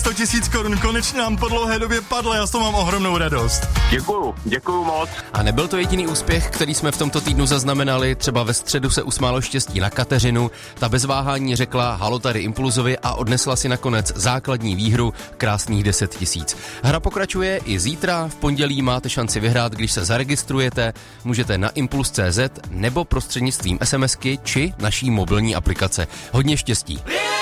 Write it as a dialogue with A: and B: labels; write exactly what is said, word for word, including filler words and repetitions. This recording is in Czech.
A: sto tisíc korun, konečně nám po dlouhé době padlo, já z toho mám ohromnou radost.
B: Děkuju, děkuju moc.
C: A nebyl to jediný úspěch, který jsme v tomto týdnu zaznamenali, třeba ve středu se usmálo štěstí na Kateřinu, ta bez váhání řekla halo tady Impulzovi a odnesla si nakonec základní výhru krásných deset tisíc. Hra pokračuje i zítra, v pondělí máte šanci vyhrát, když se zaregistrujete, můžete na impuls tečka cé zet nebo prostřednictvím SMSky či naší mobilní aplikace. Hodně štěstí.